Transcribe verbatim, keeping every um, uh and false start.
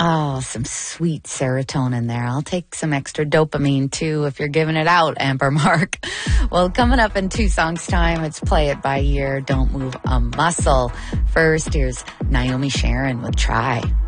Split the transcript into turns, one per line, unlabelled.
Oh, some sweet serotonin there. I'll take some extra dopamine too if you're giving it out, Amber Mark. Well, coming up in two songs time, it's Play It By Ear, Don't Move a Muscle. First, here's Naomi Sharon with Try.